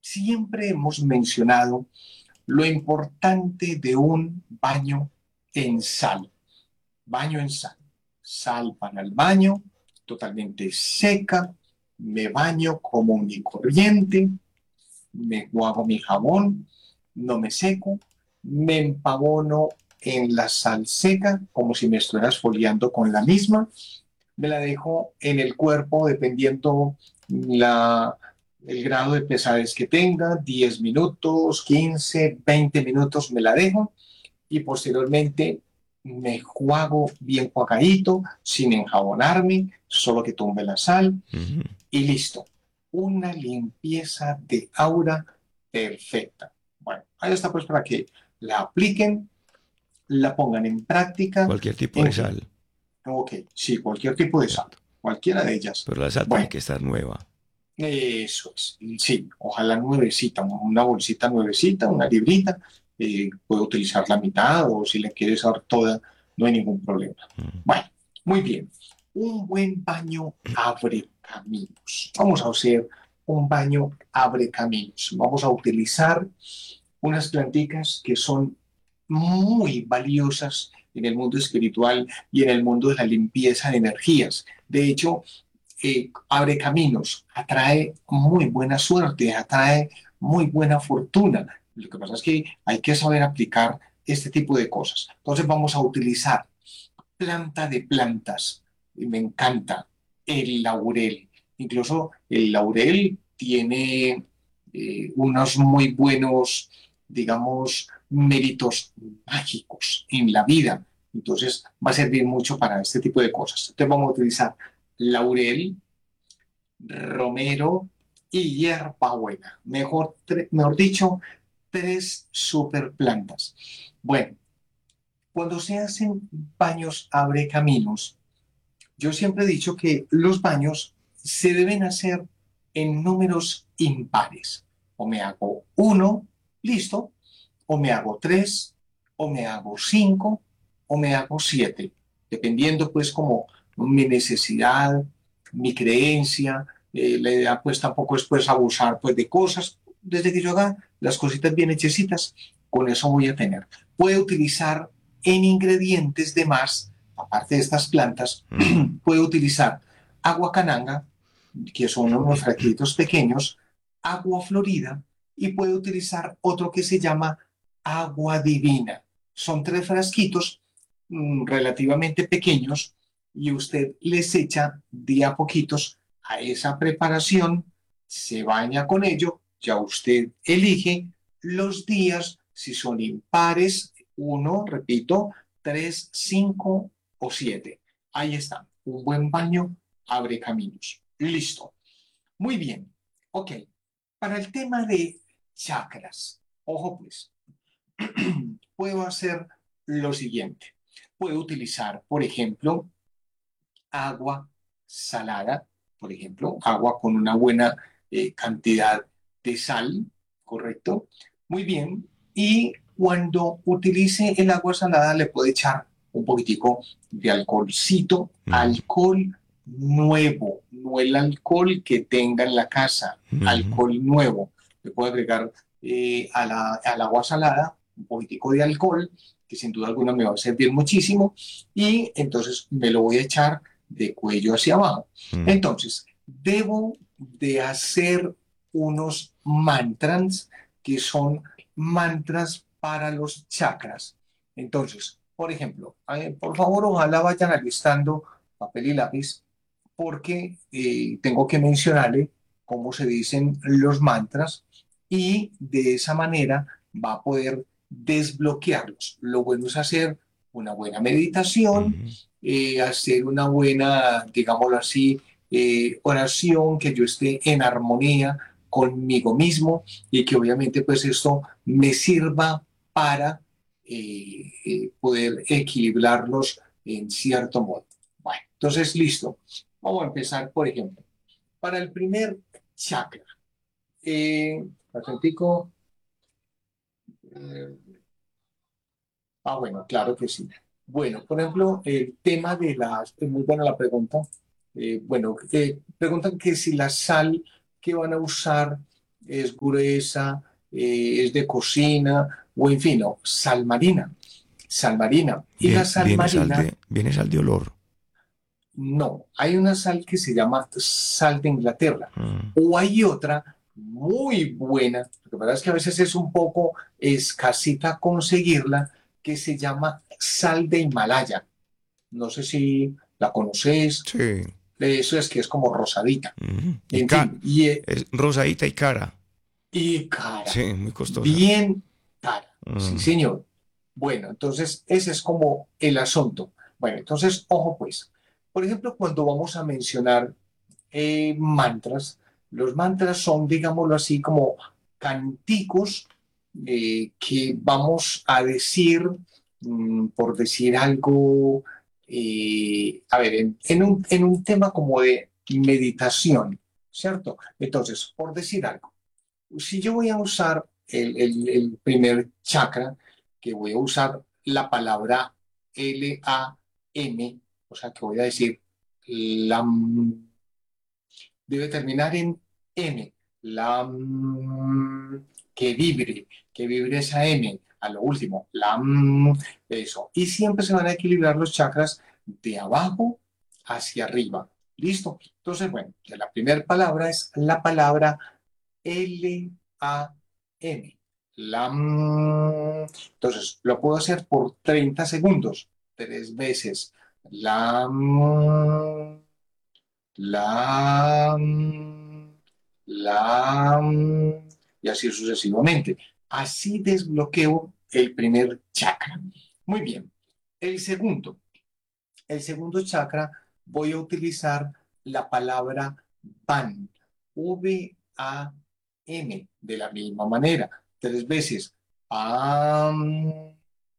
Siempre hemos mencionado lo importante de un baño en sal. Baño en sal. Sal para el baño, totalmente seca. Me baño común y corriente. Me hago mi jabón, no me seco. Me empabono en la sal seca, como si me estuviera esfoliando con la misma. Me la dejo en el cuerpo dependiendo la, el grado de pesadez que tenga, 10 minutos, 15, 20 minutos me la dejo y posteriormente me juego bien juagadito, sin enjabonarme, solo que tumbe la sal Ujú. y listo. Una limpieza de aura perfecta. Bueno, ahí está pues para que la apliquen, la pongan en práctica. Cualquier tipo de ¿En qué? sal. Ok, sí, cualquier tipo de sal, ¿Cierto? cualquiera de ellas. Pero la sal tiene Bueno, que estar nueva. eso es, sí, ojalá nuevecita, una bolsita nuevecita, una librita, puede utilizar la mitad o si la quieres usar toda, no hay ningún problema. Mm. Bueno, muy bien, un buen baño abre caminos. Vamos a hacer un baño abre caminos. Vamos a utilizar unas plantitas que son muy valiosas en el mundo espiritual y en el mundo de la limpieza de energías. De hecho, abre caminos, atrae muy buena suerte, atrae muy buena fortuna. Lo que pasa es que hay que saber aplicar este tipo de cosas. Entonces vamos a utilizar planta de plantas. Y me encanta el laurel. Incluso el laurel tiene unos muy buenos, digamos, méritos mágicos en la vida. Entonces va a servir mucho para este tipo de cosas. Entonces vamos a utilizar laurel, romero y hierbabuena. Mejor dicho, tres super plantas. Bueno, cuando se hacen baños abre caminos, yo siempre he dicho que los baños se deben hacer en números impares. O me hago uno, listo, o me hago tres, o me hago cinco, o me hago siete, dependiendo pues como mi necesidad, mi creencia, la idea pues tampoco es pues abusar pues de cosas, desde que yo haga las cositas bien hechecitas, con eso voy a tener. Puede utilizar en ingredientes de más, aparte de estas plantas, Ujú. puede utilizar agua cananga, que son unos frasquitos pequeños, agua florida, y puede utilizar otro que se llama agua divina. Son tres frasquitos relativamente pequeños y usted les echa de a poquitos a esa preparación, se baña con ello, ya usted elige los días, si son impares, uno, repito, tres, cinco o siete. Ahí está, un buen baño abre caminos. Listo. Muy bien. Ok. Para el tema de chakras, ojo pues, puedo hacer lo siguiente. Puedo utilizar, por ejemplo, agua salada, por ejemplo, agua con una buena cantidad de sal, ¿correcto? Muy bien. Y cuando utilice el agua salada le puedo echar un poquitico de alcoholcito, Ujú. alcohol nuevo, no el alcohol que tenga en la casa, Ujú. alcohol nuevo. Le puedo agregar al agua salada un poquitico de alcohol, que sin duda alguna me va a servir muchísimo, y entonces me lo voy a echar de cuello hacia abajo. Ujú. Entonces, debo de hacer unos mantras que son mantras para los chakras. Entonces, por ejemplo, por favor, ojalá vayan alistando papel y lápiz porque tengo que mencionarle cómo se dicen los mantras y de esa manera va a poder desbloquearlos. Lo bueno es hacer una buena meditación, Ujú. hacer una buena, digámoslo así, oración, que yo esté en armonía conmigo mismo y que obviamente pues esto me sirva para poder equilibrarlos en cierto modo. Bueno, entonces listo. Vamos a empezar, por ejemplo, para el primer chakra. Atlético, eh, bueno, claro que sí. Bueno, por ejemplo, el tema de las, es muy buena la pregunta. Bueno, preguntan que si la sal que van a usar es gruesa, es de cocina, o en fin, no, sal marina, sal marina. Y la sal marina, Viene sal de olor. no, hay una sal que se llama sal de Inglaterra, Mm, o hay otra muy buena, lo que pasa es que a veces es un poco escasita conseguirla, que se llama sal de Himalaya. No sé si la conoces, sí. eso es que es como rosadita. Y En fin, es rosadita y cara. y cara, Sí, muy costosa. bien cara, sí Mm, señor. Bueno, entonces ese es como el asunto. Bueno, entonces, ojo pues, por ejemplo, cuando vamos a mencionar mantras, los mantras son, digámoslo así, como canticos que vamos a decir, por decir algo, a ver, en un tema como de meditación, ¿cierto? Entonces, por decir algo, si yo voy a usar el primer chakra, que voy a usar la palabra L-A-M, o sea, que voy a decir LAM, debe terminar en M, LAM, que vibre esa M, a lo último, LAM, eso. Y siempre se van a equilibrar los chakras de abajo hacia arriba. ¿Listo? Entonces, bueno, la primera palabra es la palabra LAM. LAM. Entonces, lo puedo hacer por 30 segundos, 3 veces. LAM, LAM, LAM, y así sucesivamente. Así desbloqueo el primer chakra. Muy bien. El segundo, el segundo chakra, voy a utilizar la palabra VAN. V-A-M, de la misma manera. 3 veces. VAM,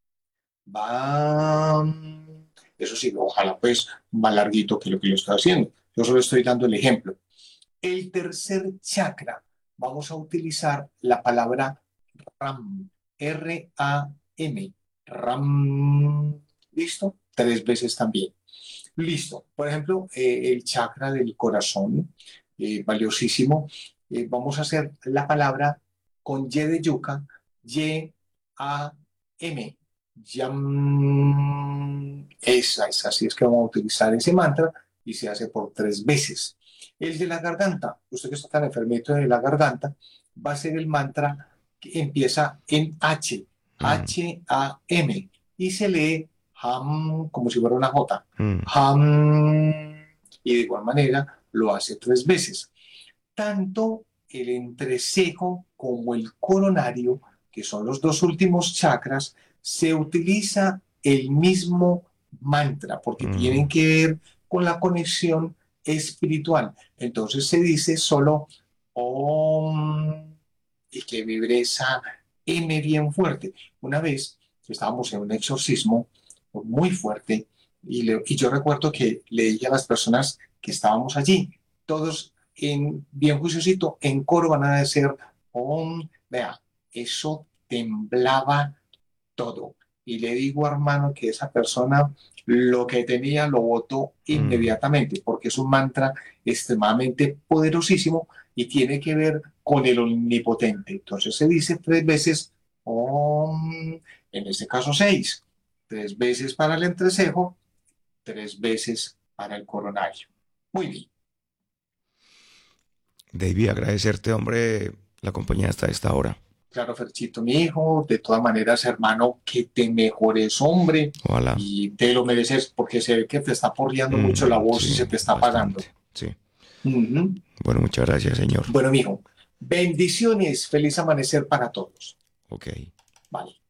VAM. Eso sí, ojalá pues más larguito que lo que yo estoy haciendo. Yo solo estoy dando el ejemplo. El tercer chakra, vamos a utilizar la palabra RAM. R-A-M. RAM. ¿Listo? 3 veces también. Listo. Por ejemplo, el chakra del corazón, valiosísimo. Vamos a hacer la palabra con Y de yuca, Y-A-M. Yam. Esa es, así es que vamos a utilizar ese mantra y se hace por 3 veces. El de la garganta, usted que está tan enfermito de la garganta, va a ser el mantra que empieza en H, mm, H-A-M, y se lee Ham como si fuera una J. mm, Ham, y de igual manera lo hace 3 veces. Tanto el entrecejo como el coronario, que son los dos últimos chakras, se utiliza el mismo mantra porque tienen mm. que ver con la conexión espiritual. Entonces se dice solo Om y que vibre esa M bien fuerte. Una vez estábamos en un exorcismo muy fuerte y yo recuerdo que le dije a las personas que estábamos allí, todos en bien juiciosito, en coro van a decir, vea, eso temblaba todo. Y le digo, hermano, que esa persona lo que tenía lo votó Mm. inmediatamente, porque es un mantra extremadamente poderosísimo y tiene que ver con el omnipotente. Entonces se dice 3 veces, Om, en este caso 6, 3 veces para el entrecejo, 3 veces para el coronario. Muy bien. David, agradecerte, hombre, la compañía hasta esta hora. Claro, Ferchito, mi hijo, de todas maneras, hermano, que te mejores, hombre, Ojalá. y te lo mereces porque se ve que te está porreando mucho la voz y Sí, se te está apagando. bastante. Sí. Ujú. Bueno, muchas gracias, señor. Bueno, mi hijo, bendiciones, feliz amanecer para todos. Ok. Vale.